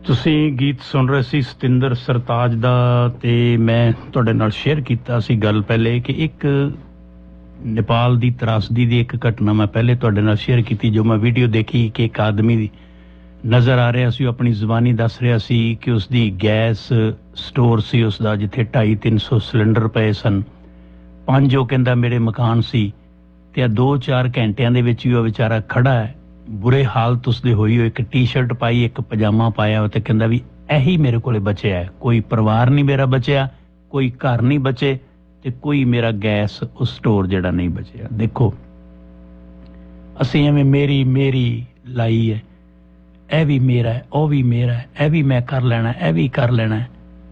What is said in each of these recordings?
ਤੁਸੀਂ ਗੀਤ ਸੁਣ ਰਹੇ ਸੀ ਸਤਿੰਦਰ ਸਰਤਾਜ ਦਾ ਤੇ ਮੈਂ ਤੁਹਾਡੇ ਨਾਲ ਸ਼ੇਅਰ ਕੀਤਾ ਸੀ ਗੱਲ ਪਹਿਲੇ ਕਿ ਇੱਕ ਨੇਪਾਲ ਦੀ ਤਰਾਸਦੀ ਦੀ ਇੱਕ ਘਟਨਾ ਮੈਂ ਪਹਿਲੇ ਤੁਹਾਡੇ ਨਾਲ ਸ਼ੇਅਰ ਕੀਤੀ ਜੋ ਮੈਂ ਵੀਡੀਓ ਦੇਖੀ ਕਿ ਇੱਕ ਆਦਮੀ ਦੀ ਨਜ਼ਰ ਆ ਰਿਹਾ ਸੀ, ਉਹ ਆਪਣੀ ਜ਼ੁਬਾਨੀ ਦੱਸ ਰਿਹਾ ਸੀ ਕਿ ਉਸ ਦੀ ਗੈਸ ਸਟੋਰ ਸੀ ਉਸਦਾ ਜਿੱਥੇ 250-300 ਸਿਲੰਡਰ ਪਏ ਸਨ। 5 ਉਹ ਕਹਿੰਦਾ ਮੇਰੇ ਮਕਾਨ ਸੀ ਤੇ 2-4 ਘੰਟਿਆਂ ਦੇ ਵਿੱਚ ਹੀ ਉਹ ਵਿਚਾਰਾ ਖੜਾ ਹੈ, ਬੁਰੇ ਹਾਲਤ ਉਸਦੇ ਹੋਈ ਹੋਈ, ਇੱਕ ਟੀ-ਸ਼ਰਟ ਪਾਈ, ਇੱਕ ਪਜਾਮਾ ਪਾਇਆ ਤੇ ਕਹਿੰਦਾ ਵੀ ਇਹੀ ਮੇਰੇ ਕੋਲੇ ਬਚਿਆ ਹੈ, ਕੋਈ ਪਰਿਵਾਰ ਨਹੀਂ ਮੇਰਾ ਬਚਿਆ, ਕੋਈ ਘਰ ਨਹੀਂ ਬਚੇ ਤੇ ਕੋਈ ਮੇਰਾ ਗੈਸ ਉਸ ਸਟੋਰ ਜਿਹੜਾ ਨਹੀਂ ਬਚਿਆ। ਦੇਖੋ ਅਸੀਂ ਐਵੇਂ ਮੇਰੀ ਲਾਈ ਹੈ, ਇਹ ਵੀ ਮੇਰਾ ਹੈ, ਉਹ ਵੀ ਮੇਰਾ ਹੈ, ਇਹ ਵੀ ਮੈਂ ਕਰ ਲੈਣਾ, ਇਹ ਵੀ ਕਰ ਲੈਣਾ।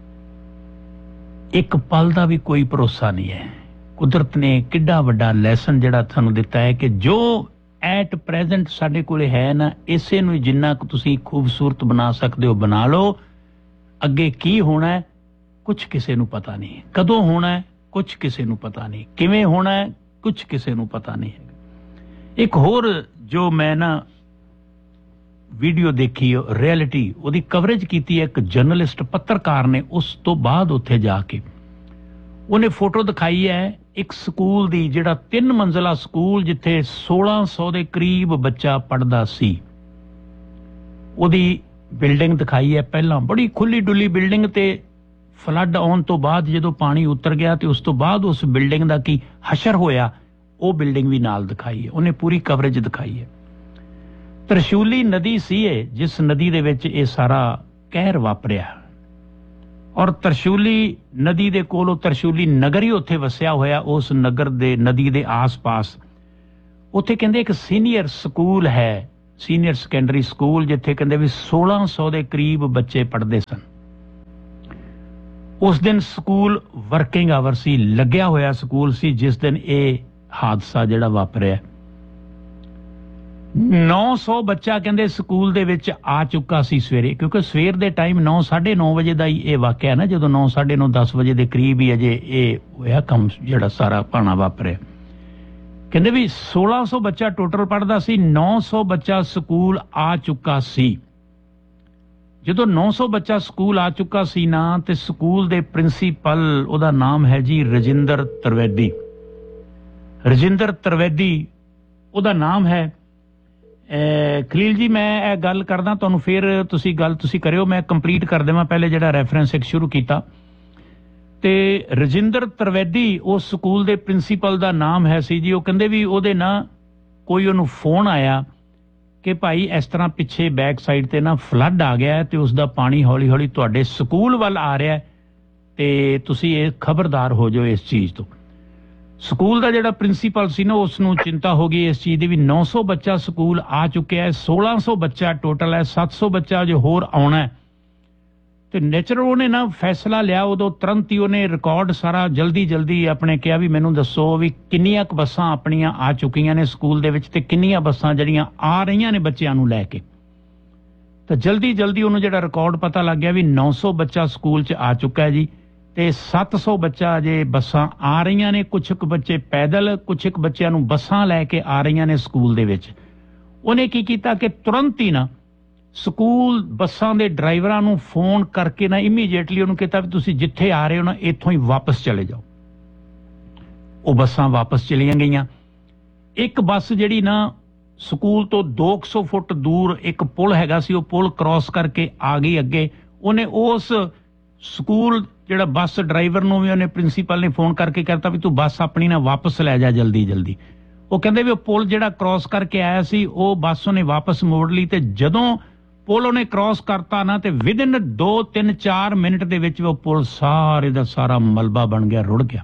ਇੱਕ ਪਲ ਦਾ ਵੀ ਕੋਈ ਭਰੋਸਾ ਨਹੀਂ ਹੈ। ਕੁਦਰਤ ਨੇ ਕਿੱਡਾ ਵੱਡਾ ਲੈਸਨ ਜਿਹੜਾ ਤੁਹਾਨੂੰ ਦਿੱਤਾ ਹੈ ਕਿ ਜੋ ਐਟ ਪ੍ਰੈਜ਼ੈਂਟ ਸਾਡੇ ਕੋਲੇ ਹੈ ਨਾ, ਇਸੇ ਨੂੰ ਜਿੰਨਾ ਕੁ ਤੁਸੀਂ ਖੂਬਸੂਰਤ ਬਣਾ ਸਕਦੇ ਹੋ ਬਣਾ ਲਓ। ਅੱਗੇ ਕੀ ਹੋਣਾ ਹੈ ਕੁਝ ਕਿਸੇ ਨੂੰ ਪਤਾ ਨਹੀਂ, ਕਦੋਂ ਹੋਣਾ ਹੈ ਕੁਝ ਕਿਸੇ ਨੂੰ ਪਤਾ ਨਹੀਂ, ਕਿਵੇਂ ਹੋਣਾ ਹੈ ਕੁਝ ਕਿਸੇ ਨੂੰ ਪਤਾ ਨਹੀਂ ਹੈ। ਇੱਕ ਹੋਰ ਜੋ ਮੈਂ ਨਾ ਵੀਡੀਓ ਦੇਖੀ ਰਿਐਲਿਟੀ ਉਹਦੀ ਕਵਰੇਜ ਕੀਤੀ ਹੈ ਇੱਕ ਜਰਨਲਿਸਟ ਪੱਤਰਕਾਰ ਨੇ, ਉਸ ਤੋਂ ਬਾਅਦ ਉੱਥੇ ਜਾ ਕੇ ਉਹਨੇ ਫੋਟੋ ਦਿਖਾਈ ਹੈ ਇੱਕ ਸਕੂਲ ਦੀ ਜਿਹੜਾ 3 ਮੰਜ਼ਲਾ ਸਕੂਲ ਜਿੱਥੇ 1600 ਦੇ ਕਰੀਬ ਬੱਚਾ ਪੜ੍ਹਦਾ ਸੀ। ਉਹਦੀ ਬਿਲਡਿੰਗ ਦਿਖਾਈ ਹੈ ਪਹਿਲਾਂ, ਬੜੀ ਖੁੱਲੀ ਡੁੱਲੀ ਬਿਲਡਿੰਗ, ਤੇ ਫਲੱਡ ਆਉਣ ਤੋਂ ਬਾਅਦ ਜਦੋਂ ਪਾਣੀ ਉਤਰ ਗਿਆ ਤੇ ਉਸ ਤੋਂ ਬਾਅਦ ਉਸ ਬਿਲਡਿੰਗ ਦਾ ਕੀ ਹਸ਼ਰ ਹੋਇਆ ਉਹ ਬਿਲਡਿੰਗ ਵੀ ਨਾਲ ਦਿਖਾਈ ਹੈ, ਉਹਨੇ ਪੂਰੀ ਕਵਰੇਜ ਦਿਖਾਈ ਹੈ। ਤਰਸ਼ੂਲੀ ਨਦੀ ਸੀ ਇਹ ਜਿਸ ਨਦੀ ਦੇ ਵਿੱਚ ਇਹ ਸਾਰਾ ਕਹਿਰ ਵਾਪਰਿਆ, ਔਰ ਤਰਸ਼ੂਲੀ ਨਦੀ ਦੇ ਕੋਲੋਂ ਤਰਸ਼ੂਲੀ ਨਗਰ ਹੀ ਉੱਥੇ ਵਸਿਆ ਹੋਇਆ, ਉਸ ਨਗਰ ਦੇ ਨਦੀ ਦੇ ਆਸ-ਪਾਸ ਉੱਥੇ ਕਹਿੰਦੇ ਇੱਕ ਸੀਨੀਅਰ ਸਕੂਲ ਹੈ, ਸੀਨੀਅਰ ਸੈਕੰਡਰੀ ਸਕੂਲ, ਜਿੱਥੇ ਕਹਿੰਦੇ ਵੀ 1600 ਦੇ ਕਰੀਬ ਬੱਚੇ ਪੜ੍ਹਦੇ ਸਨ। ਉਸ ਦਿਨ ਸਕੂਲ ਵਰਕਿੰਗ ਆਵਰ ਸੀ, ਲੱਗਿਆ ਹੋਇਆ ਸਕੂਲ ਸੀ ਜਿਸ ਦਿਨ ਇਹ ਹਾਦਸਾ ਜਿਹੜਾ ਵਾਪਰਿਆ। 900 ਬੱਚਾ ਕਹਿੰਦੇ ਸਕੂਲ ਦੇ ਵਿੱਚ ਆ ਚੁੱਕਾ ਸੀ ਸਵੇਰੇ, ਕਿਉਂਕਿ ਸਵੇਰ ਦੇ ਟਾਈਮ 9-9:30 ਵਜੇ ਦਾ ਹੀ ਇਹ ਵਾਕਿਆ ਨਾ, ਜਦੋਂ 9-9:30-10 ਵਜੇ ਦੇ ਕਰੀਬ ਹੀ ਅਜੇ ਇਹ ਹੋਇਆ ਕੰਮ ਜਿਹੜਾ ਸਾਰਾ ਭਾਣਾ ਵਾਪਰਿਆ। ਕਹਿੰਦੇ ਵੀ 1600 ਬੱਚਾ ਟੋਟਲ ਪੜ੍ਹਦਾ ਸੀ, 900 ਬੱਚਾ ਸਕੂਲ ਆ ਚੁੱਕਾ ਸੀ। ਜਦੋਂ 900 ਬੱਚਾ ਸਕੂਲ ਆ ਚੁੱਕਾ ਸੀ ਨਾ, ਤੇ ਸਕੂਲ ਦੇ ਪ੍ਰਿੰਸੀਪਲ, ਉਹਦਾ ਨਾਮ ਹੈ ਜੀ ਰਜਿੰਦਰ ਤ੍ਰਿਵੇਦੀ, ਰਜਿੰਦਰ ਤ੍ਰਿਵੇਦੀ ਉਹਦਾ ਨਾਮ ਹੈ। ਖਲੀਲ ਜੀ ਮੈਂ ਇਹ ਗੱਲ ਕਰਦਾ ਤੁਹਾਨੂੰ, ਫਿਰ ਤੁਸੀਂ ਗੱਲ ਕਰਿਓ, ਮੈਂ ਕੰਪਲੀਟ ਕਰ ਦੇਵਾਂ ਪਹਿਲੇ ਜਿਹੜਾ ਰੈਫਰੈਂਸ ਇੱਕ ਸ਼ੁਰੂ ਕੀਤਾ। ਤੇ ਰਜਿੰਦਰ ਤ੍ਰਿਵੇਦੀ ਉਸ ਸਕੂਲ ਦੇ ਪ੍ਰਿੰਸੀਪਲ ਦਾ ਨਾਮ ਹੈ ਸੀ ਜੀ। ਉਹ ਕਹਿੰਦੇ ਵੀ ਉਹਦੇ ਨਾ ਕੋਈ ਉਹਨੂੰ ਫੋਨ ਆਇਆ ਕਿ ਭਾਈ ਇਸ ਤਰ੍ਹਾਂ ਪਿੱਛੇ ਬੈਕ ਸਾਈਡ ਤੇ ਨਾ ਫਲੱਡ ਆ ਗਿਆ ਤੇ ਉਸ ਦਾ ਪਾਣੀ ਹੌਲੀ ਹੌਲੀ ਤੁਹਾਡੇ ਸਕੂਲ ਵੱਲ ਆ ਰਿਹਾ ਤੇ ਤੁਸੀਂ ਇਹ ਖਬਰਦਾਰ ਹੋ ਜਾਓ ਇਸ ਚੀਜ਼ ਤੋਂ। ਸਕੂਲ ਦਾ ਜਿਹੜਾ ਪ੍ਰਿੰਸੀਪਲ ਸੀ ਨਾ ਉਸ ਨੂੰ ਚਿੰਤਾ ਹੋ ਗਈ ਇਸ ਚੀਜ਼ ਦੀ ਵੀ 900 ਬੱਚਾ ਸਕੂਲ ਆ ਚੁੱਕਿਆ ਹੈ, 1600 ਬੱਚਾ ਟੋਟਲ ਹੈ, 700 ਬੱਚਾ ਜੋ ਹੋਰ ਆਉਣਾ ਹੈ। ਤੇ ਨੇਚਰ ਉਹਨੇ ਨਾ ਫੈਸਲਾ ਲਿਆ, ਉਦੋਂ ਤੁਰੰਤ ਹੀ ਉਹਨੇ ਰਿਕਾਰਡ ਸਾਰਾ ਜਲਦੀ ਆਪਣੇ ਕਿਹਾ ਵੀ ਮੈਨੂੰ ਦੱਸੋ ਵੀ ਕਿੰਨੀਆਂ ਕੁ ਬੱਸਾਂ ਆਪਣੀਆਂ ਆ ਚੁੱਕੀਆਂ ਨੇ ਸਕੂਲ ਦੇ ਵਿੱਚ ਤੇ ਕਿੰਨੀਆਂ ਬੱਸਾਂ ਜਿਹੜੀਆਂ ਆ ਰਹੀਆਂ ਨੇ ਬੱਚਿਆਂ ਨੂੰ ਲੈ ਕੇ। ਤਾਂ ਜਲਦੀ ਉਹਨੂੰ ਜਿਹੜਾ ਰਿਕਾਰਡ ਪਤਾ ਲੱਗ ਗਿਆ ਵੀ 900 ਬੱਚਾ ਸਕੂਲ 'ਚ ਆ ਚੁੱਕਾ ਹੈ ਜੀ, ਤੇ 700 ਬੱਚਾ ਅਜੇ ਬੱਸਾਂ ਆ ਰਹੀਆਂ ਨੇ, ਕੁਛ ਕੁ ਬੱਚੇ ਪੈਦਲ, ਕੁਛ ਕੁ ਬੱਚਿਆਂ ਨੂੰ ਬੱਸਾਂ ਲੈ ਕੇ ਆ ਰਹੀਆਂ ਨੇ ਸਕੂਲ ਦੇ ਵਿੱਚ। ਉਹਨੇ ਕੀ ਕੀਤਾ ਕਿ ਤੁਰੰਤ ਹੀ ਨਾ ਸਕੂਲ ਬੱਸਾਂ ਦੇ ਡਰਾਈਵਰਾਂ ਨੂੰ ਫੋਨ ਕਰਕੇ ਨਾ ਇਮੀਡੀਏਟਲੀ ਉਹਨੂੰ ਕਿਹਾ ਵੀ ਤੁਸੀਂ ਜਿੱਥੇ ਆ ਰਹੇ ਹੋ ਨਾ ਇੱਥੋਂ ਹੀ ਵਾਪਸ ਚਲੇ ਜਾਓ। ਉਹ ਬੱਸਾਂ ਵਾਪਸ ਚਲੀਆਂ ਗਈਆਂ। ਇੱਕ ਬੱਸ ਜਿਹੜੀ ਨਾ ਸਕੂਲ ਤੋਂ 200 ਫੁੱਟ ਦੂਰ ਇੱਕ ਪੁਲ ਹੈਗਾ ਸੀ, ਉਹ ਪੁਲ ਕ੍ਰਾਸ ਕਰਕੇ ਆ ਗਈ ਅੱਗੇ। ਉਹਨੇ ਉਸ ਸਕੂਲ ਜਿਹੜਾ ਬੱਸ ਡਰਾਈਵਰ ਨੂੰ ਵੀ ਉਹਨੇ ਪ੍ਰਿੰਸੀਪਲ ਨੇ ਫੋਨ ਕਰਕੇ ਕਹਿਤਾ ਵੀ ਤੂੰ ਬੱਸ ਆਪਣੀ ਨਾ ਵਾਪਸ ਲੈ ਜਾ ਜਲਦੀ। ਉਹ ਕਹਿੰਦੇ ਵੀ ਉਹ ਪੁਲ ਜਿਹੜਾ ਕ੍ਰਾਸ ਕਰਕੇ ਆਇਆ ਸੀ ਉਹ ਬੱਸ ਉਹਨੇ ਵਾਪਸ ਮੋੜ ਲਈ, ਤੇ ਜਦੋਂ ਪੁਲ ਉਹਨੇ ਕ੍ਰਾਸ ਕਰਤਾ ਨਾ ਤੇ ਵਿਦਿਨ 2-3-4 ਮਿੰਟ ਦੇ ਵਿੱਚ ਉਹ ਪੁਲ ਸਾਰੇ ਦਾ ਸਾਰਾ ਮਲਬਾ ਬਣ ਗਿਆ, ਰੁੜ ਗਿਆ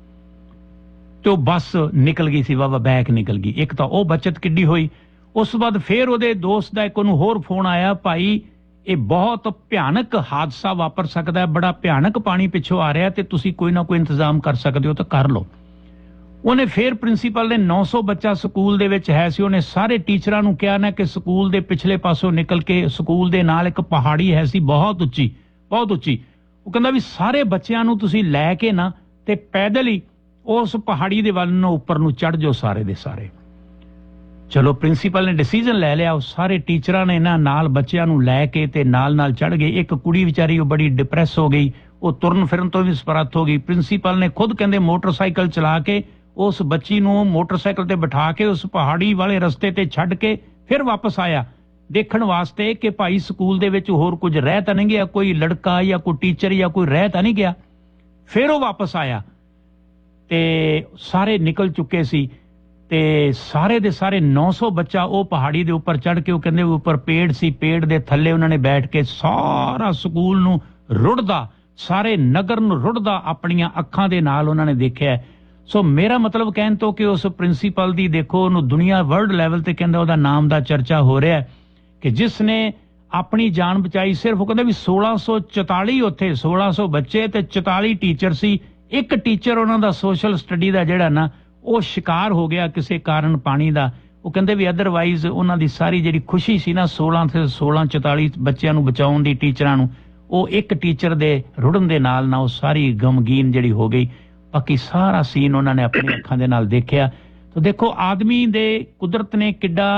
ਤੇ ਉਹ ਬੱਸ ਨਿਕਲ ਗਈ ਸੀ, ਵਾਵਾ ਬੈਕ ਨਿਕਲ ਗਈ। ਇੱਕ ਤਾਂ ਉਹ ਬਚਤ ਕਿੱਡੀ ਹੋਈ। ਉਸ ਤੋਂ ਬਾਅਦ ਫਿਰ ਉਹਦੇ ਦੋਸਤ ਦਾ ਇੱਕ ਉਹਨੂੰ ਹੋਰ ਫੋਨ ਆਇਆ, ਭਾਈ ਇਹ ਬਹੁਤ ਭਿਆਨਕ ਹਾਦਸਾ ਵਾਪਰ ਸਕਦਾ ਹੈ, ਬੜਾ ਭਿਆਨਕ ਪਾਣੀ ਪਿੱਛੋਂ ਆ ਰਿਹਾ ਤੇ ਤੁਸੀਂ ਕੋਈ ਨਾ ਕੋਈ ਇੰਤਜ਼ਾਮ ਕਰ ਸਕਦੇ ਹੋ ਤਾਂ ਕਰ ਲਓ। ਉਹਨੇ ਫਿਰ ਪ੍ਰਿੰਸੀਪਲ ਨੇ 900 ਬੱਚਾ ਸਕੂਲ ਦੇ ਵਿੱਚ ਹੈ ਸੀ, ਉਹਨੇ ਸਾਰੇ ਟੀਚਰਾਂ ਨੂੰ ਕਿਹਾ ਨਾ ਕਿ ਸਕੂਲ ਦੇ ਪਿਛਲੇ ਪਾਸੋਂ ਨਿਕਲ ਕੇ ਸਕੂਲ ਦੇ ਨਾਲ ਇੱਕ ਪਹਾੜੀ ਹੈ ਸੀ ਬਹੁਤ ਉੱਚੀ। ਉਹ ਕਹਿੰਦਾ ਵੀ ਸਾਰੇ ਬੱਚਿਆਂ ਨੂੰ ਤੁਸੀਂ ਲੈ ਕੇ ਨਾ ਤੇ ਪੈਦਲ ਹੀ ਉਸ ਪਹਾੜੀ ਦੇ ਵੱਲ ਨੂੰ ਉੱਪਰ ਨੂੰ ਚੜ੍ਹ ਜਾਓ ਸਾਰੇ ਦੇ ਸਾਰੇ। ਚਲੋ ਪ੍ਰਿੰਸੀਪਲ ਨੇ ਡਿਸੀਜਨ ਲੈ ਲਿਆ, ਉਹ ਸਾਰੇ ਟੀਚਰਾਂ ਨੇ ਨਾ ਨਾਲ ਬੱਚਿਆਂ ਨੂੰ ਲੈ ਕੇ ਤੇ ਨਾਲ ਚੜ ਗਏ। ਇੱਕ ਕੁੜੀ ਵਿਚਾਰੀ ਉਹ ਬੜੀ ਡਿਪਰੈਸ ਹੋ ਗਈ, ਉਹ ਤੁਰਨ ਫਿਰਨ ਤੋਂ ਵੀ ਸਮਰੱਥ ਹੋ ਗਈ। ਪ੍ਰਿੰਸੀਪਲ ਨੇ ਖੁਦ ਕਹਿੰਦੇ ਮੋਟਰਸਾਈਕਲ ਚਲਾ ਕੇ ਉਸ ਬੱਚੀ ਨੂੰ ਮੋਟਰਸਾਈਕਲ ਤੇ ਬਿਠਾ ਕੇ ਉਸ ਪਹਾੜੀ ਵਾਲੇ ਰਸਤੇ ਤੇ ਛੱਡ ਕੇ ਫਿਰ ਵਾਪਸ ਆਇਆ ਦੇਖਣ ਵਾਸਤੇ ਕਿ ਭਾਈ ਸਕੂਲ ਦੇ ਵਿੱਚ ਹੋਰ ਕੁਝ ਰਹਿ ਤਾਂ ਨਹੀਂ ਗਿਆ, ਕੋਈ ਲੜਕਾ ਜਾਂ ਕੋਈ ਟੀਚਰ ਜਾਂ ਕੋਈ ਰਹਿ ਤਾਂ ਨਹੀਂ ਗਿਆ। ਫਿਰ ਉਹ ਵਾਪਸ ਆਇਆ ਤੇ ਸਾਰੇ ਨਿਕਲ ਚੁੱਕੇ ਸੀ ਤੇ ਸਾਰੇ ਦੇ ਸਾਰੇ 900 ਬੱਚਾ ਉਹ ਪਹਾੜੀ ਦੇ ਉੱਪਰ ਚੜ ਕੇ, ਉਹ ਕਹਿੰਦੇ ਉੱਪਰ ਪੇੜ ਸੀ, ਪੇੜ ਦੇ ਥੱਲੇ ਉਹਨਾਂ ਨੇ ਬੈਠ ਕੇ ਸਾਰਾ ਸਕੂਲ ਨੂੰ ਰੁੜਦਾ, ਸਾਰੇ ਨਗਰ ਨੂੰ ਰੁੜਦਾ ਆਪਣੀਆਂ ਅੱਖਾਂ ਦੇ ਨਾਲ ਉਹਨਾਂ ਨੇ ਦੇਖਿਆ। ਸੋ ਮੇਰਾ ਮਤਲਬ ਕਹਿਣ ਤੋਂ ਕਿ ਉਸ ਪ੍ਰਿੰਸੀਪਲ ਦੀ ਦੇਖੋ ਉਹਨੂੰ ਦੁਨੀਆ ਵਰਲਡ ਲੈਵਲ ਤੇ ਕਹਿੰਦਾ ਉਹਦਾ ਨਾਮ ਦਾ ਚਰਚਾ ਹੋ ਰਿਹਾ ਕਿ ਜਿਸ ਨੇ ਆਪਣੀ ਜਾਨ ਬਚਾਈ। ਸਿਰਫ ਉਹ ਕਹਿੰਦਾ ਵੀ 1644 ਉੱਥੇ 1600 ਬੱਚੇ ਤੇ 44 ਟੀਚਰ ਸੀ। ਇੱਕ ਟੀਚਰ ਉਹਨਾਂ ਦਾ ਸੋਸ਼ਲ ਸਟੱਡੀ ਦਾ ਜਿਹੜਾ ਨਾ ਉਹ ਸ਼ਿਕਾਰ ਹੋ ਗਿਆ ਕਿਸੇ ਕਾਰਨ ਪਾਣੀ ਦਾ। ਉਹ ਕਹਿੰਦੇ ਵੀ ਅਦਰਵਾਈਜ਼ ਉਹਨਾਂ ਦੀ ਸਾਰੀ ਜਿਹੜੀ ਖੁਸ਼ੀ ਸੀ ਨਾ 1644 ਬੱਚਿਆਂ ਨੂੰ ਬਚਾਉਣ ਦੀ ਟੀਚਰਾਂ ਨੂੰ, ਉਹ ਇੱਕ ਟੀਚਰ ਦੇ ਰੁੜਨ ਦੇ ਨਾਲ ਨਾ ਉਹ ਸਾਰੀ ਗਮਗੀਨ ਜਿਹੜੀ ਹੋ ਗਈ। ਬਾਕੀ ਸਾਰਾ ਸੀਨ ਉਹਨਾਂ ਨੇ ਆਪਣੀ ਅੱਖਾਂ ਦੇ ਨਾਲ ਦੇਖਿਆ। ਤਾਂ ਦੇਖੋ ਆਦਮੀ ਦੇ ਕੁਦਰਤ ਨੇ ਕਿੱਡਾ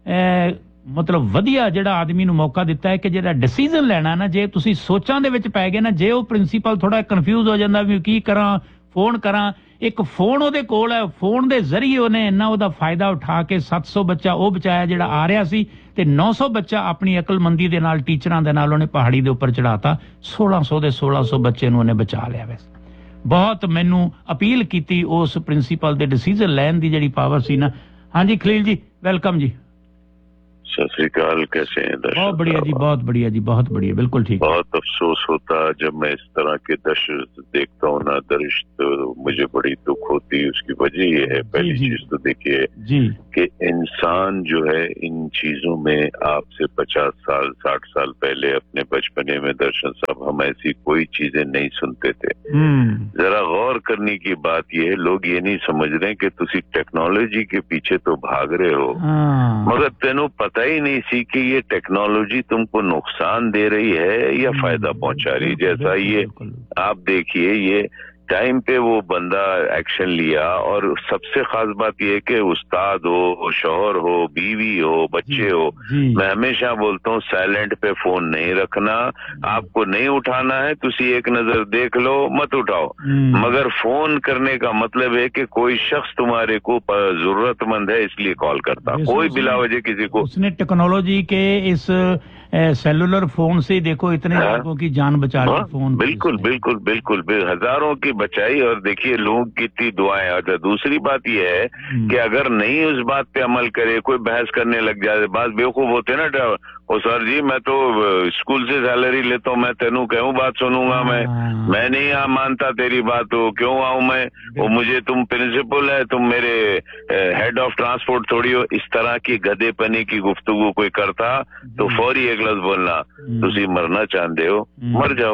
ਮਤਲਬ ਵਧੀਆ ਜਿਹੜਾ ਆਦਮੀ ਨੂੰ ਮੌਕਾ ਦਿੱਤਾ ਹੈ ਕਿ ਜਿਹੜਾ ਡਿਸੀਜਨ ਲੈਣਾ ਨਾ, ਜੇ ਤੁਸੀਂ ਸੋਚਾਂ ਦੇ ਵਿੱਚ ਪੈ ਗਏ ਨਾ, ਜੇ ਉਹ ਪ੍ਰਿੰਸੀਪਲ ਥੋੜਾ ਕਨਫਿਊਜ਼ ਹੋ ਜਾਂਦਾ ਵੀ ਕੀ ਕਰਾਂ, ਫੋਨ ਕਰਾਂ, ਇੱਕ ਫੋਨ ਉਹਦੇ ਕੋਲ ਹੈ, ਫੋਨ ਦੇ ਜ਼ਰੀਏ ਉਹਨੇ ਇੰਨਾ ਉਹਦਾ ਫਾਇਦਾ ਉਠਾ ਕੇ 700 ਬੱਚਾ ਉਹ ਬਚਾਇਆ ਜਿਹੜਾ ਆ ਰਿਹਾ ਸੀ ਤੇ 900 ਬੱਚਾ ਆਪਣੀ ਅਕਲਮੰਦੀ ਦੇ ਨਾਲ ਟੀਚਰਾਂ ਦੇ ਨਾਲ ਉਹਨੇ ਪਹਾੜੀ ਦੇ ਉੱਪਰ ਚੜਾਤਾ। 1600 ਦੇ 1600 ਬੱਚੇ ਨੂੰ ਉਹਨੇ ਬਚਾ ਲਿਆ। ਵੈਸੇ ਬਹੁਤ ਮੈਨੂੰ ਅਪੀਲ ਕੀਤੀ ਉਸ ਪ੍ਰਿੰਸੀਪਲ ਦੇ ਡਿਸੀਜਨ ਲੈਣ ਦੀ ਜਿਹੜੀ ਪਾਵਰ ਸੀ ਨਾ। ਹਾਂਜੀ ਖਲੀਲ ਜੀ, ਵੈਲਕਮ जी। सत श्री अकाल, कैसे हैं दर्शक? बहुत बढ़िया जी, बहुत बढ़िया जी, बहुत बढ़िया, बिल्कुल ठीक। बहुत अफसोस होता जब मैं इस तरह के दृश्य देखता हूँ ना, दृश्य तो मुझे बड़ी दुख होती है। उसकी वजह ये है, पहली चीज तो देखिए कि इंसान जो है इन चीजों में आपसे 50 साल 60 साल पहले अपने बचपने में दर्शन साहब हम ऐसी कोई चीजें नहीं सुनते थे। जरा गौर करने की बात यह है, लोग ये नहीं समझ रहे कि तुसी टेक्नोलॉजी के पीछे तो भाग रहे हो, मगर तेनों पता ही नहीं सी कि ये टेक्नोलॉजी तुमको नुकसान दे रही है या फायदा पहुंचा रही है। जैसा ये आप देखिए, ये टाइम पे वो बंदा एक्शन लिया। और सबसे खास बात ये है कि उस्ताद हो, शौहर हो, बीवी हो, बच्चे हो, मैं हमेशा बोलता हूँ साइलेंट पे फोन नहीं रखना। आपको नहीं उठाना है तुसी एक नजर देख लो, मत उठाओ, मगर फोन करने का मतलब है कि कोई शख्स तुम्हारे को जरूरतमंद है इसलिए कॉल करता, कोई बिला वजह किसी को। उसने टेक्नोलॉजी के इस सेलुलर फोन से देखो इतने लोगों की जान बचा ली। फोन बिल्कुल बिल्कुल बिल्कुल हजारों की बचाई। और देखिए लोगों की इतनी दुआएं। और दूसरी बात यह है कि अगर नहीं उस बात पे अमल करे, कोई बहस करने लग जाए, बात बेवकूफ होते ना, ओ सर जी मैं तो स्कूल से सैलरी लेता हूँ, मैं तेनू क्यों बात सुनूंगा, मैं नहीं मानता तेरी बात, हो क्यों आऊं मैं, वो मुझे तुम प्रिंसिपल है, तुम मेरे हेड ऑफ ट्रांसपोर्ट थोड़ी हो। इस तरह की गधेपनी की गुफ्तगू कोई करता तो फौरी एक लफ्ज बोलना, तुसी मरना चाहते हो मर जाओ,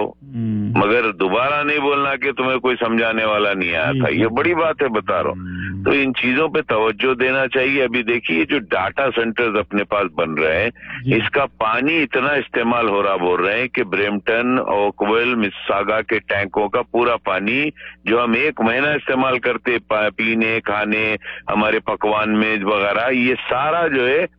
मगर दोबारा नहीं बोलना कि तुम्हें कोई समझाने वाला नहीं आया था। ये बड़ी बात है, बता रहा हूँ। तो इन चीजों पे तवज्जो देना चाहिए। अभी देखिए जो डाटा सेंटर्स अपने पास बन रहे हैं, इसका पानी इतना इस्तेमाल हो रहा, बोल रहे हैं कि ब्रैम्पटन, ओकविल, मिसिसागा के टैंकों का पूरा पानी जो हम 1 महीना इस्तेमाल करते पीने, खाने, हमारे पकवान में वगैरह, ये सारा जो है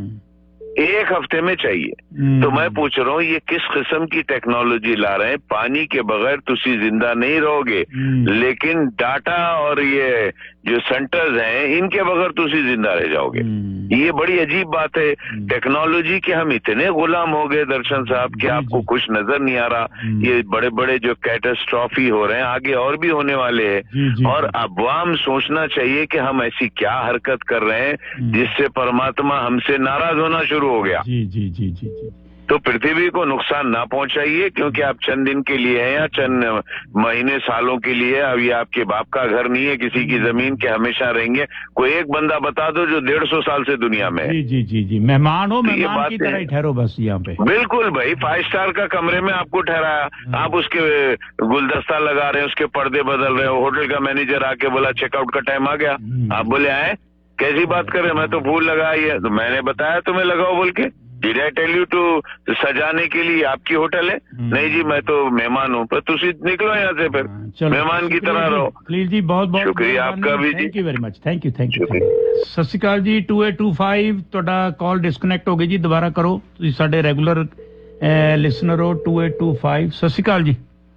1 हफ्ते में चाहिए। तो मैं पूछ रहा हूँ ये किस किस्म की टेक्नोलॉजी ला रहे हैं? पानी के बगैर तुसी जिंदा नहीं रहोगे, लेकिन डाटा और ये जो सेंटर्स हैं इनके बगैर तुसी जिंदा रह जाओगे। ये बड़ी अजीब बात है टेक्नोलॉजी के। हम इतने गुलाम हो गए दर्शन साहब कि आपको कुछ नजर नहीं आ रहा। ये बड़े बड़े जो कैटास्ट्रॉफी हो रहे हैं आगे और भी होने वाले हैं। और अवाम सोचना चाहिए कि हम ऐसी क्या हरकत कर रहे हैं जिससे परमात्मा हमसे नाराज होना शुरू हो गया। जी जी जी जी जी। तो पृथ्वी को नुकसान ना पहुंचाइए, क्योंकि आप चंद दिन के लिए हैं या चंद महीने सालों के लिए। अब ये आपके बाप का घर नहीं है, किसी की जमीन के हमेशा रहेंगे। कोई एक बंदा बता दो जो 150 साल से दुनिया में है। जी जी जी जी, मेहमान हो, मेहमान की तरह ही ठहरो बस यहाँ पे। बिल्कुल भाई, 5 स्टार का कमरे में आपको ठहराया, आप उसके गुलदस्ता लगा रहे हैं, उसके पर्दे बदल रहे हो। होटल का मैनेजर आके बोला चेकआउट का टाइम आ गया, आप बोले आए, कैसी बात कर रहे हैं, मैं तो फूल लगाई है। तो मैंने बताया तुम्हें लगाओ बोल के, Did I tell you to सजाने के लिए आपकी होटल है? नहीं जी, मैं तो मेहमान हूँ। पर तुसी निकलो यहाँ से, फिर मेहमान की तरह रहो। खलील जी बहुत बहुत शुक्रिया आपका भी जी। Thank you very much, thank you. सत श्री अकाल जी। 2825 ਤੁਹਾਡਾ ਕਾਲ ਡਿਸਕਨੈਕਟ ਹੋ ਗਈ ਜੀ, ਦੁਬਾਰਾ ਕਰੋ। ਤੁਸੀਂ ਸਾਡੇ ਰੈਗੂਲਰ ਲਿਸਨਰ ਹੋ। 2825 ਸਤ ਸ਼੍ਰੀ ਅਕਾਲ ਜੀ।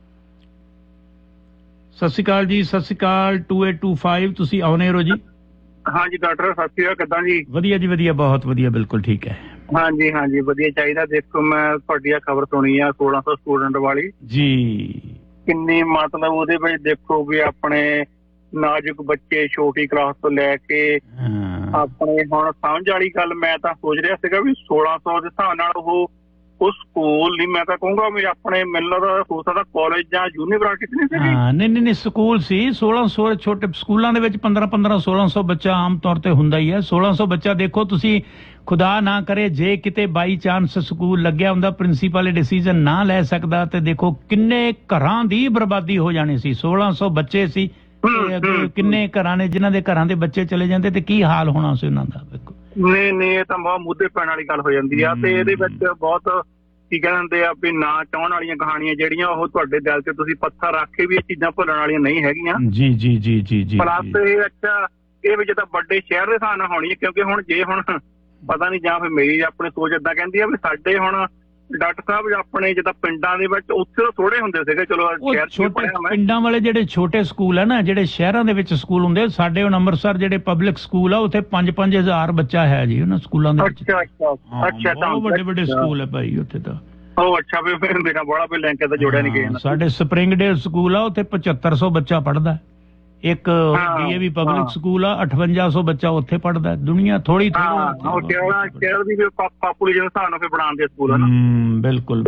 ਸਤਿ ਸ਼੍ਰੀ ਅਕਾਲ ਜੀ। ਸਤਿ ਸ਼੍ਰੀ ਅਕਾਲ। 2825 ਤੁਸੀਂ ਆਉਨੇ ਹੋ ਜੀ। ਹਾਂਜੀ ਡਾਕਟਰ ਸਤਿ ਸ਼੍ਰੀ ਅਕਾਲ, ਕਿੱਦਾਂ ਜੀ? ਵਧੀਆ ਜੀ ਵਧੀਆ, ਬਹੁਤ ਵਧੀਆ, ਬਿਲਕੁਲ ਠੀਕ ਹੈ। ਹਾਂਜੀ ਹਾਂਜੀ ਵਧੀਆ ਚਾਹੀਦਾ। ਦੇਖੋ ਮੈਂ ਤੁਹਾਡੀ ਆ ਖਬਰ ਸੁਣੀ ਆ 1600 ਸਟੂਡੈਂਟ ਵਾਲੀ ਜੀ। ਕਿੰਨੀ ਮਤਲਬ ਉਹਦੇ ਵਿੱਚ ਦੇਖੋ ਵੀ ਆਪਣੇ ਨਾਜ਼ੁਕ ਬੱਚੇ ਛੋਟੀ ਕਲਾਸ ਤੋਂ ਲੈ ਕੇ ਆਪਣੇ ਹੁਣ ਸਮਝ ਵਾਲੀ ਗੱਲ ਮੈਂ ਤਾਂ ਸੋਚ ਰਿਹਾ ਸੀਗਾ ਵੀ 1600 ਦੇ ਹਿਸਾਬ ਨਾਲ ਉਹ ਸਕੂਲ ਨਹੀਂ, ਮੈਂ ਤਾਂ ਕਹੂੰਗਾ ਵੀ ਆਪਣੇ ਮੈਨੂੰ ਦਾ ਹੋ ਸਕਦਾ ਕਾਲਜ ਜਾਂ ਯੂਨੀਵਰਸਿਟੀ ਨਹੀਂ ਸੀ। ਹਾਂ ਨਹੀਂ ਸਕੂਲ ਸੀ। 1600 ਛੋਟੇ ਸਕੂਲਾਂ ਦੇ ਵਿੱਚ 15 1600 ਬੱਚਾ ਆਮ ਤੌਰ ਤੇ ਹੁੰਦਾ ਹੀ ਹੈ। 1600 ਬੱਚਾ ਦੇਖੋ ਤੁਸੀਂ, ਖੁਦਾ ਨਾ ਕਰੇ ਜੇ ਕਿਤੇ ਬਾਈ ਚਾਂਸ ਸਕੂਲ ਲੱਗਿਆ ਹੁੰਦਾ, ਪ੍ਰਿੰਸੀਪਲ ਡਿਸੀਜਨ ਨਾ ਲੈ ਸਕਦਾ, ਤੇ ਦੇਖੋ ਕਿੰਨੇ ਘਰਾਂ ਦੀ ਬਰਬਾਦੀ ਹੋ ਜਾਣੀ ਸੀ। 1600 ਬੱਚੇ ਸੀ, ਕਿੰਨੇ ਘਰਾਂ ਨੇ ਜਿਨ੍ਹਾਂ ਦੇ ਘਰਾਂ ਦੇ ਬੱਚੇ ਚਲੇ ਜਾਂਦੇ ਤੇ ਕੀ ਹਾਲ ਹੋਣਾ ਸੀ ਉਹਨਾਂ ਦਾ। ਦੇਖੋ ਨਹੀਂ ਇਹ ਤਾਂ ਬਹੁਤ ਮੁੱਦੇ ਪੈਣ ਵਾਲੀ ਗੱਲ ਹੋ ਜਾਂਦੀ ਆ। ਤੇ ਇਹਦੇ ਵਿੱਚ ਬਹੁਤ ਕੀ ਕਹਿੰਦੇ ਆ ਵੀ ਨਾ ਚਾਹਣ ਵਾਲੀਆਂ ਕਹਾਣੀਆਂ ਜਿਹੜੀਆਂ ਉਹ ਤੁਹਾਡੇ ਦਿਲ ਤੇ ਤੁਸੀਂ ਪੱਥਰ ਰੱਖ ਕੇ ਵੀ ਇਹ ਚੀਜ਼ਾਂ ਭੁੱਲਣ ਵਾਲੀਆਂ ਨਹੀਂ ਹੈਗੀਆਂ। ਜੀ ਪਲੱਸ ਇਹ ਅੱਛਾ ਇਹ ਵਿੱਚ ਤਾਂ ਵੱਡੇ ਸ਼ਹਿਰ ਦੇ ਹਿਸਾਬ ਨਾਲ ਹੋਣੀ ਹੈ, ਕਿਉਂਕਿ ਹੁਣ ਜੇ ਹੁਣ ਪਤਾ ਨਹੀਂ ਜਾਂ ਫਿਰ ਮੇਰੀ ਆਪਣੀ ਸੋਚ ਏਦਾਂ ਕਹਿੰਦੀ ਆ ਵੀ ਸਾਡੇ ਹੁਣ ਡਾਕਟਰ ਸਾਹਿਬ ਆਪਣੇ ਜਿੱਦਾਂ ਪਿੰਡਾਂ ਦੇ ਵਿੱਚ ਉੱਥੇ ਥੋੜੇ ਹੁੰਦੇ ਸੀਗੇ। ਚਲੋ ਸ਼ਹਿਰ ਚ ਪਿੰਡਾਂ ਵਾਲੇ ਜਿਹੜੇ ਛੋਟੇ ਸਕੂਲ ਹੈ ਨਾ, ਜਿਹੜੇ ਸ਼ਹਿਰਾਂ ਦੇ ਵਿੱਚ ਸਕੂਲ ਹੁੰਦੇ, ਸਾਡੇ ਹੁਣ ਅੰਮ੍ਰਿਤਸਰ ਜਿਹੜੇ ਪਬਲਿਕ ਸਕੂਲ ਆ ਉੱਥੇ 5-5000 ਬੱਚਾ ਹੈ ਜੀ ਉਹਨਾਂ ਸਕੂਲਾਂ ਦੇ ਵਿੱਚ। ਅੱਛਾ ਬਹੁਤ ਵੱਡੇ ਸਕੂਲ ਹੈ ਭਾਈ ਉੱਥੇ ਤਾਂ। ਉਹ ਅੱਛਾ ਵੀ ਫਿਰ ਮੇਰਾ ਬੜਾ ਵੀ ਲਿੰਕ ਤਾਂ ਜੋੜਿਆ ਨਹੀਂ ਗਿਆ। ਸਾਡੇ ਸਪਰਿੰਗਡੇਲ ਸਕੂਲ ਆ ਉੱਥੇ 7500 ਬੱਚਾ ਪੜ੍ਹਦਾ। ਇੱਕ ਡੀਏਵੀ ਪਬਲਿਕ ਸਕੂਲ ਆ 5800 ਬੱਚਾ ਉੱਥੇ ਪੜ੍ਹਦਾ। ਦੁਨੀਆ ਥੋੜੀ ਸ਼ਹਿਰ ਦੀ ਪਾਪੂਲੇਸ਼ਨ ਹਿਸਾਬ ਨਾਲ ਫਿਰ ਬਣਾਉਂਦੇ ਸਕੂਲ ਹੈ ਨਾ। ਬਿਲਕੁਲ।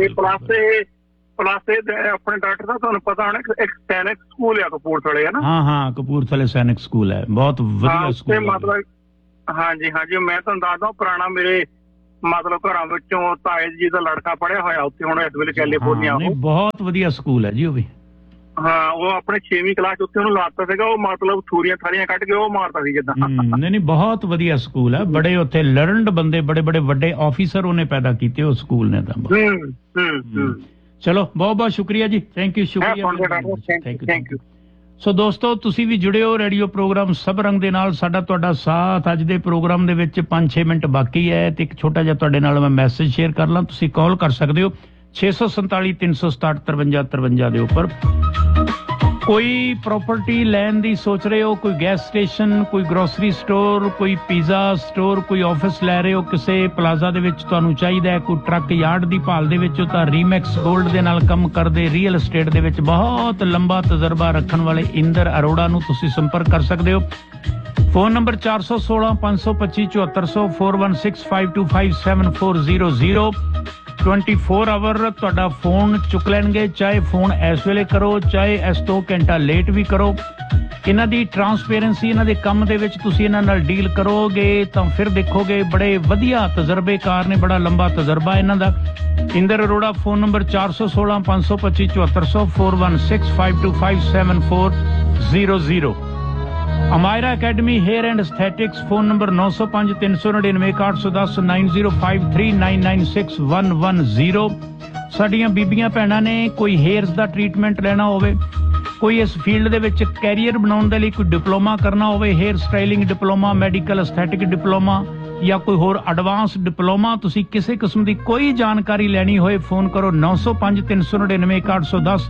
ਪਲੱਸ ਆਪਣੇ ਡਾਕਟਰ ਦਾ ਤੁਹਾਨੂੰ ਪਤਾ ਹੋਣਾ ਇੱਕ ਸੈਨਿਕ ਸਕੂਲ ਆ ਕਪੂਰਥਲੇ ਹੈ ਨਾ। ਹਾਂ ਕਪੂਰਥਲੇ ਸੈਨਿਕ ਸਕੂਲ ਹੈ, ਬਹੁਤ ਵਧੀਆ ਸਕੂਲ। ਮਤਲਬ ਹਾਂਜੀ ਮੈਂ ਤੁਹਾਨੂੰ ਦੱਸਦਾ ਪੁਰਾਣਾ ਮੇਰੇ ਮਤਲਬ ਘਰਾਂ ਵਿੱਚੋਂ ਤਾਏ ਜੀ ਦਾ ਲੜਕਾ ਪੜ੍ਹਿਆ ਹੋਇਆ ਉੱਥੇ, ਹੁਣ ਇਸ ਵੇਲੇ ਕੈਲੀਫੋਰਨੀਆ। ਬਹੁਤ ਵਧੀਆ ਸਕੂਲ ਹੈ ਜੀ ਉਹ ਵੀ। ਹਾਂ ਉਹ ਆਪਣੇ 6ਵੀਂ ਕਲਾਸ ਉੱਥੇ ਉਹਨੂੰ ਲਾਤਾ ਸੀਗਾ। ਉਹ ਮਤਲਬ ਥੂਰੀਆਂ ਥਾਰੀਆਂ ਕੱਢ ਕੇ ਉਹ ਮਾਰਦਾ ਸੀ ਜਿੱਦਾਂ। ਨਹੀਂ ਬਹੁਤ ਵਧੀਆ ਸਕੂਲ ਹੈ। ਬੜੇ ਉੱਥੇ ਲਰਨਡ ਬੰਦੇ, ਬੜੇ ਵੱਡੇ ਆਫੀਸਰ ਉਹਨੇ ਪੈਦਾ ਕੀਤੇ ਉਹ ਸਕੂਲ ਨੇ ਤਾਂ। ਚਲੋ ਬਹੁਤ ਸ਼ੁਕਰੀਆ ਜੀ। Thank you. Thank you. ਸੋ ਦੋਸਤੋ ਤੁਸੀਂ ਵੀ ਜੁੜੇ ਹੋ ਰੇਡੀਓ ਪ੍ਰੋਗਰਾਮ ਸਭ ਰੰਗ ਦੇ ਨਾਲ। ਸਾਡਾ ਤੁਹਾਡਾ ਸਾਥ ਅੱਜ ਦੇ ਪ੍ਰੋਗਰਾਮ ਦੇ ਵਿੱਚ 5-6 ਮਿੰਟ ਬਾਕੀ ਹੈ ਤੇ ਇੱਕ ਛੋਟਾ ਜਿਹਾ ਤੁਹਾਡੇ ਨਾਲ ਮੈਂ ਮੈਸੇਜ ਸ਼ੇਅਰ ਕਰ ਲਾਂ। ਤੁਸੀਂ ਕਾਲ ਕਰ ਸਕਦੇ ਹੋ 647 367 53 ਦੇ ਉੱਪਰ। ਕੋਈ ਪ੍ਰਾਪਰਟੀ ਲੈਣ ਦੀ ਸੋਚ ਰਹੇ ਹੋ, ਕੋਈ ਗੈਸ ਸਟੇਸ਼ਨ, ਕੋਈ ਗਰੋਸਰੀ ਸਟੋਰ, ਕੋਈ ਪੀਜ਼ਾ ਸਟੋਰ, ਕੋਈ ਆਫਿਸ ਲੈ ਰਹੇ ਹੋ ਕਿਸੇ ਪਲਾਜ਼ਾ ਦੇ ਵਿੱਚ ਤੁਹਾਨੂੰ ਚਾਹੀਦਾ ਹੈ, ਕੋਈ ਟਰੱਕ ਯਾਰਡ ਦੀ ਭਾਲ ਦੇ ਵਿੱਚ ਹੋ ਤਾਂ ਰੀਮੈਕਸ ਗੋਲਡ ਦੇ ਨਾਲ ਕੰਮ ਕਰਦੇ ਰੀਅਲ ਏਸਟੇਟ ਦੇ ਵਿੱਚ ਬਹੁਤ ਲੰਬਾ ਤਜਰਬਾ ਰੱਖਣ ਵਾਲੇ ਇੰਦਰ ਅਰੋੜਾ ਨੂੰ ਤੁਸੀਂ ਸੰਪਰਕ ਕਰ ਸਕਦੇ ਹੋ। ਫੋਨ ਨੰਬਰ 416 525 7400 4165257400 24 ਆਵਰ ਤੁਹਾਡਾ ਫੋਨ ਚੁੱਕ ਲੈਣਗੇ। ਚਾਹੇ ਫੋਨ ਇਸ ਵੇਲੇ ਕਰੋ, ਚਾਹੇ ਇਸ ਤੋਂ ਘੰਟਾ ਲੇਟ ਵੀ ਕਰੋ। ਇਹਨਾਂ ਦੀ ਟਰਾਂਸਪੇਰੈਂਸੀ, ਇਹਨਾਂ ਦੇ ਕੰਮ ਦੇ ਵਿੱਚ ਤੁਸੀਂ ਇਹਨਾਂ ਨਾਲ ਡੀਲ ਕਰੋਗੇ ਤਾਂ ਫਿਰ ਦੇਖੋਗੇ ਬੜੇ ਵਧੀਆ ਤਜਰਬੇਕਾਰ ਨੇ, ਬੜਾ ਲੰਬਾ ਤਜਰਬਾ ਇਹਨਾਂ ਦਾ। Inder Arora phone number 416 525 7400 4165257400। Amaira academy hair and ਐਸਥੈਟਿਕਸ phone number 905 399 810 9053996110। ਸਾਡੀਆਂ ਬੀਬੀਆਂ ਭੈਣਾਂ ਨੇ ਕੋਈ ਹੇਅਰਸ ਦਾ ਟ੍ਰੀਟਮੈਂਟ ਲੈਣਾ ਹੋਵੇ, ਕੋਈ ਇਸ ਫੀਲਡ ਦੇ ਵਿੱਚ ਕੈਰੀਅਰ ਬਣਾਉਣ ਦੇ ਲਈ ਕੋਈ ਡਿਪਲੋਮਾ ਕਰਨਾ ਹੋਵੇ, hair styling diploma, medical aesthetic diploma ਜਾਂ ਕੋਈ ਹੋਰ ਐਡਵਾਂਸ ਡਿਪਲੋਮਾ, ਤੁਸੀਂ ਕਿਸੇ ਕਿਸਮ ਦੀ ਕੋਈ ਜਾਣਕਾਰੀ ਲੈਣੀ ਹੋਏ ਫੋਨ ਕਰੋ 905 399 810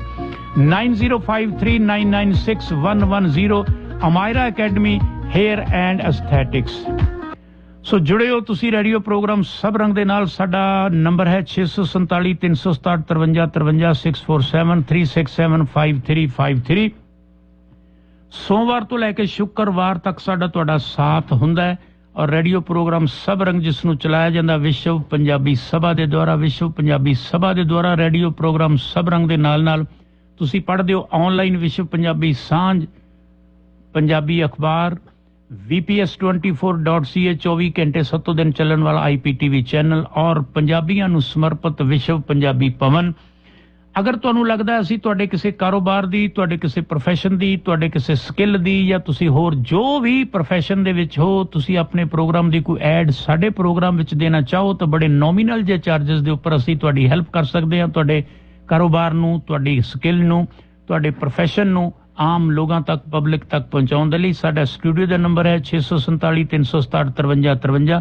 9053996110। Amaira academy hair and ਐਸਥੈਟਿਕਸ। ਸੋ ਜੁੜੇ ਹੋ ਤੁਸੀਂ ਰੇਡੀਓ ਪ੍ਰੋਗਰਾਮ ਸਭ ਰੰਗ ਦੇ ਨਾਲ। ਸਾਡਾ ਨੰਬਰ ਹੈ 647 367 53 647 367 5353। ਸੋਮਵਾਰ ਤੋਂ ਲੈ ਕੇ ਸ਼ੁੱਕਰਵਾਰ ਤੱਕ ਸਾਡਾ ਤੁਹਾਡਾ ਸਾਥ ਹੁੰਦਾ ਹੈ ਔਰ ਰੇਡੀਓ ਪ੍ਰੋਗਰਾਮ ਸਭ ਰੰਗ ਜਿਸ ਨੂੰ ਚਲਾਇਆ ਜਾਂਦਾ ਵਿਸ਼ਵ ਪੰਜਾਬੀ ਸਭਾ ਦੇ ਦੁਆਰਾ। ਵਿਸ਼ਵ ਪੰਜਾਬੀ ਸਭਾ ਦੇ ਦੁਆਰਾ ਰੇਡੀਓ ਪ੍ਰੋਗਰਾਮ ਸਭ ਰੰਗ ਦੇ ਨਾਲ ਤੁਸੀਂ ਪੜ੍ਹਦੇ ਹੋ ਆਨਲਾਈਨ ਵਿਸ਼ਵ ਪੰਜਾਬੀ ਸਾਂਝ, ਪੰਜਾਬੀ ਅਖਬਾਰ, VPS24.ca 24 ਘੰਟੇ 7 ਦਿਨ ਚੱਲਣ ਵਾਲਾ IPTV ਚੈਨਲ ਔਰ ਪੰਜਾਬੀਆਂ ਨੂੰ ਸਮਰਪਿਤ ਵਿਸ਼ਵ ਪੰਜਾਬੀ ਭਵਨ। ਅਗਰ ਤੁਹਾਨੂੰ ਲੱਗਦਾ ਅਸੀਂ ਤੁਹਾਡੇ ਕਿਸੇ ਕਾਰੋਬਾਰ ਦੀ, ਤੁਹਾਡੇ ਕਿਸੇ ਪ੍ਰੋਫੈਸ਼ਨ ਦੀ, ਤੁਹਾਡੇ ਕਿਸੇ ਸਕਿੱਲ ਦੀ, ਜਾਂ ਤੁਸੀਂ ਹੋਰ ਜੋ ਵੀ ਪ੍ਰੋਫੈਸ਼ਨ ਦੇ ਵਿੱਚ ਹੋ, ਤੁਸੀਂ ਆਪਣੇ ਪ੍ਰੋਗਰਾਮ ਦੀ ਕੋਈ ਐਡ ਸਾਡੇ ਪ੍ਰੋਗਰਾਮ ਵਿੱਚ ਦੇਣਾ ਚਾਹੋ ਤਾਂ ਬੜੇ ਨੋਮੀਨਲ ਜੇ ਚਾਰजेस ਦੇ ਉੱਪਰ ਅਸੀਂ ਤੁਹਾਡੀ ਹੈਲਪ ਕਰ ਸਕਦੇ ਹਾਂ। ਤੁਹਾਡੇ ਕਾਰੋਬਾਰ ਨੂੰ, ਤੁਹਾਡੀ ਸਕਿੱਲ ਨੂੰ, ਤੁਹਾਡੇ ਪ੍ਰੋਫੈਸ਼ਨ ਨੂੰ ਆਮ ਲੋਕਾਂ ਤੱਕ, ਪਬਲਿਕ ਤੱਕ ਪਹੁੰਚਾਉਣ ਦੇ ਲਈ ਸਾਡਾ ਸਟੂਡੀਓ ਦਾ ਨੰਬਰ ਹੈ 647 367 5353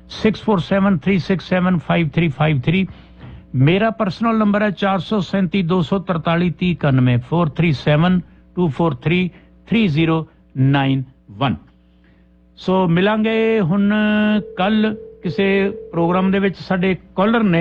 6473675353। मेरा पर्सनल नंबर है 437 243 3091 437 243 3091। ਸੋ ਮਿਲਾਂਗੇ ਹੁਣ ਕੱਲ ਕਿਸੇ ਪ੍ਰੋਗਰਾਮ ਦੇ ਵਿੱਚ। ਸਾਡੇ ਕਾਲਰ ਨੇ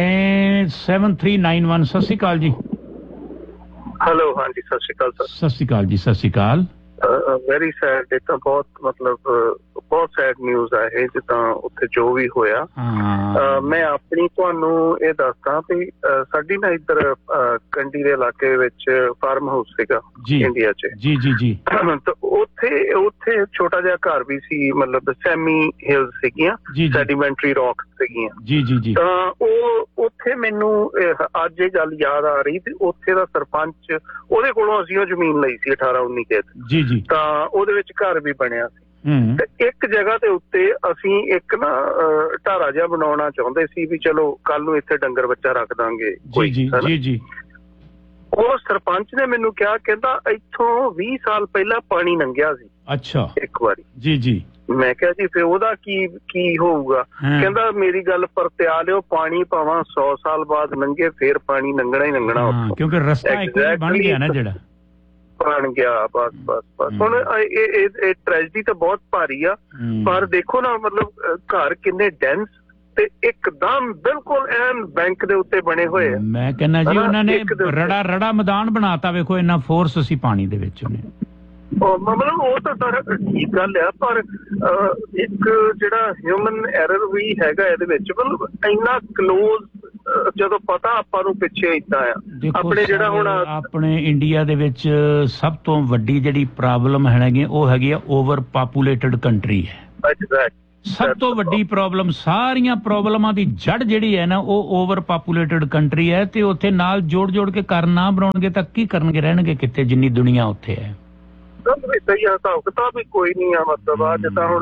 7391। ਸਤਿ ਸ਼੍ਰੀ ਅਕਾਲ ਜੀ। ਹੈਲੋ, ਹਾਂਜੀ ਸਤਿ ਸ਼੍ਰੀ ਅਕਾਲ ਸਰ। ਸਤਿ ਸ਼੍ਰੀ ਅਕਾਲ ਜੀ। ਸਤਿ ਸ਼੍ਰੀ ਅਕਾਲ। ਵੈਰੀ ਸੈਡ, ਇਹ ਤਾਂ ਬਹੁਤ ਮਤਲਬ ਬਹੁਤ ਸੈਡ ਨਿਊਜ਼ ਆ ਇਹ, ਜਿੱਦਾਂ ਉੱਥੇ ਜੋ ਵੀ ਹੋਇਆ। ਮੈਂ ਆਪਣੀ ਤੁਹਾਨੂੰ ਇਹ ਦੱਸਦਾ ਵੀ ਸਾਡੀ ਨਾ ਇੱਧਰ ਕੰਡੀ ਦੇ ਇਲਾਕੇ ਵਿੱਚ ਫਾਰਮ ਹਾਊਸ ਸੀਗਾ ਇੰਡੀਆ 'ਚ। ਜੀ ਜੀ ਜੀ। ਤਾਂ ਉੱਥੇ ਛੋਟਾ ਜਿਹਾ ਘਰ ਵੀ ਸੀ, ਮਤਲਬ ਸੈਮੀ ਹਿਲਸ ਸੀਗੀਆਂ, ਸੈਡੀਮੈਂਟਰੀ ਰੌਕਸ ਸੀਗੀਆਂ। ਜੀ ਜੀ ਜੀ। ਤਾਂ ਉਹ ਉੱਥੇ ਮੈਨੂੰ ਅੱਜ ਇਹ ਗੱਲ ਯਾਦ ਆ ਰਹੀ ਵੀ ਉੱਥੇ ਦਾ ਸਰਪੰਚ, ਉਹਦੇ ਕੋਲੋਂ ਅਸੀਂ ਉਹ ਜ਼ਮੀਨ ਲਈ ਸੀ 18-19 ਖੇਤ। ਜੀ ਜੀ। ਤਾਂ ਉਹਦੇ ਵਿੱਚ ਘਰ ਵੀ ਬਣਿਆ ਸੀ। ਤੇ ਇੱਕ ਜਗ੍ਹਾ ਦੇ ਉੱਤੇ ਅਸੀਂ ਇੱਕ ਨਾ ਢਾਰਾ ਜਿਹਾ ਬਣਾਉਣਾ ਚਾਹੁੰਦੇ ਸੀ ਵੀ ਚਲੋ ਕੱਲ ਨੂੰ ਇੱਥੇ ਡੰਗਰ ਬੱਚਾ ਰੱਖ ਦਾਂਗੇ ਕੋਈ। ਜੀ ਜੀ। ਉਹ ਸਰਪੰਚ ਨੇ ਮੈਨੂੰ ਕਿਹਾ, ਕਹਿੰਦਾ ਇੱਥੋਂ 20 ਸਾਲ ਪਹਿਲਾਂ ਪਾਣੀ ਲੰਘਿਆ ਸੀ। ਅੱਛਾ। ਇੱਕ ਵਾਰੀ। ਜੀ ਜੀ। ਮੈਂ ਕਿਹਾ ਜੀ ਫਿਰ ਉਹਦਾ ਕੀ ਹੋਊਗਾ? ਕਹਿੰਦਾ ਮੇਰੀ ਗੱਲ ਪਰਤਿਆ ਲਿਓ, ਪਾਣੀ ਭਾਵਾਂ 100 ਸਾਲ ਬਾਅਦ ਲੰਘੇ ਫੇਰ ਪਾਣੀ ਲੰਘਣਾ ਹੀ ਲੰਘਣਾ ਉੱਥੋਂ, ਕਿਉਂਕਿ ਰਸਤਾ ਇੱਕ ਬਣ ਗਿਆ ਨਾ, ਜਿਹੜਾ ਬਣ ਗਿਆ। ਬਸ ਬਸ ਬਸ। ਹੁਣ ਇਹ ਟ੍ਰੈਜਡੀ ਤਾਂ ਬਹੁਤ ਭਾਰੀ ਆ, ਪਰ ਦੇਖੋ ਨਾ, ਮਤਲਬ ਘਰ ਕਿੰਨੇ ਡੈਂਸ ਤੇ ਇੱਕਦਮ ਬਿਲਕੁਲ ਐਨ ਬੈਂਕ ਦੇ ਉੱਤੇ ਬਣੇ ਹੋਏ ਆ। ਮੈਂ ਕਹਿੰਦਾ ਜੀ ਉਹਨਾਂ ਨੇ ਰੜਾ ਮੈਦਾਨ ਬਣਾਤਾ। ਵੇਖੋ ਇੰਨਾ ਫੋਰਸ ਸੀ ਪਾਣੀ ਦੇ ਵਿੱਚ ਉਹਨੇ। ਮਤਲਬ ਉਹ ਤਾਂ ਸਰ ਠੀਕ ਗੱਲ ਆ, ਪਰ ਇੱਕ ਜਿਹੜਾ ਹਿਊਮਨ ਐਰਰ ਵੀ ਹੈਗਾ ਇਹਦੇ ਵਿੱਚ। ਮਤਲਬ ਇੰਨਾ ਕਲੋਜ਼ ਜਦੋਂ ਪਤਾ ਆਪਾਂ ਨੂੰ ਪਿੱਛੇ ਏਦਾਂ ਆ ਆਪਣੇ ਜਿਹੜਾ ਹੁਣ ਆਪਣੇ ਇੰਡੀਆ ਦੇ ਵਿੱਚ ਸਭ ਤੋਂ ਵੱਡੀ ਜਿਹੜੀ ਪ੍ਰੋਬਲਮ ਹੈਗੀ ਉਹ ਹੈਗੀ ਆ ਓਵਰ ਪਾਪੂਲੇਟਡ ਕੰਟਰੀ ਹੈ। ਸਭ ਤੋਂ ਵੱਡੀ ਪ੍ਰੋਬਲਮ, ਸਾਰੀਆਂ ਪ੍ਰੋਬਲਮਾਂ ਦੀ ਜੜ ਜਿਹੜੀ ਹੈ ਨਾ, ਉਹ ਓਵਰ ਪਾਪੂਲੇਟਡ ਕੰਟਰੀ ਹੈ। ਤੇ ਉੱਥੇ ਨਾਲ ਜੋੜ ਕੇ ਘਰ ਨਾ ਬਣਾਉਣਗੇ ਤਾਂ ਕੀ ਕਰਨਗੇ, ਰਹਿਣਗੇ ਕਿੱਥੇ ਜਿੰਨੀ ਦੁਨੀਆ ਉੱਥੇ ਹੈ। ਸਹੀ ਹਿਸਾਬ ਕਿਤਾਬ ਵੀ ਕੋਈ ਨਹੀਂ ਆ। ਮਤਲਬ ਆ ਜਿੱਦਾਂ ਹੁਣ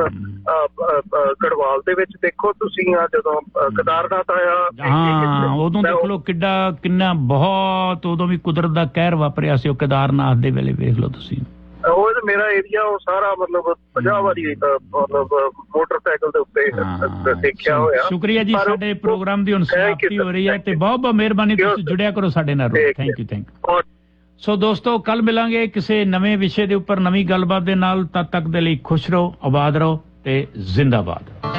ਗੜਵਾਲ ਦੇ ਵਿੱਚ ਦੇਖੋ ਤੁਸੀਂ, ਆ ਜਦੋਂ ਕੇਦਾਰਨਾਥ ਆਇਆ, ਹਾਂ ਉਦੋਂ ਦੇਖ ਲਓ ਕਿੰਨਾ ਬਹੁਤ ਉਦੋਂ ਵੀ ਕੁਦਰਤ ਦਾ ਕਹਿਰ ਵਾਪਰਿਆ ਸੀ ਉਹ ਕੇਦਾਰਨਾਥ ਦੇ ਵੇਲੇ। ਵੇਖ ਲਓ ਤੁਸੀਂ, ਉਹ ਮੇਰਾ ਏਰੀਆ ਉਹ ਸਾਰਾ ਮਤਲਬ 50 ਵਾਰੀ ਮਤਲਬ ਮੋਟਰਸਾਈਕਲ ਦੇ ਉੱਤੇ ਦੇਖਿਆ ਹੋਇਆ। ਸ਼ੁਕਰੀਆ ਜੀ। ਸਾਡੇ ਪ੍ਰੋਗਰਾਮ ਦੀ ਹੁਣ ਸਮਾਪਤੀ ਹੋ ਰਹੀ ਹੈ ਤੇ ਬਹੁਤ ਬਹੁਤ ਮਿਹਰਬਾਨੀ, ਤੁਸੀਂ ਜੁੜਿਆ ਕਰੋ ਸਾਡੇ ਨਾਲ। Thank you. ਸੋ ਦੋਸਤੋ, ਕੱਲ ਮਿਲਾਂਗੇ ਕਿਸੇ ਨਵੇਂ ਵਿਸ਼ੇ ਦੇ ਉੱਪਰ, ਨਵੀਂ ਗੱਲਬਾਤ ਦੇ ਨਾਲ। ਤਦ ਤੱਕ ਦੇ ਲਈ ਖੁਸ਼ ਰਹੋ, ਆਬਾਦ ਰਹੋ ਤੇ ਜ਼ਿੰਦਾਬਾਦ।